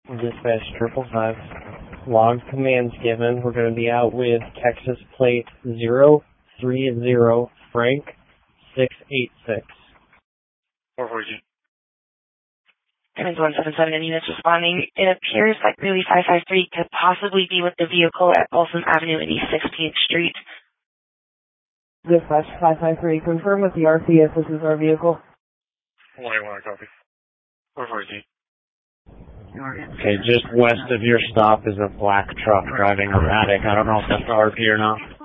Dispatch 555. Log commands given. We're going to be out with Texas plate 030 Frank 686. 442. Timmins 177 units responding. It appears like Greeley 553 could possibly be with the vehicle at Folsom Avenue and East 16th Street. Dispatch 553, confirm with the RC if this is our vehicle. 181, copy. 442. Okay, just west of your stop is a black truck driving erratic. I don't know if that's RP or not.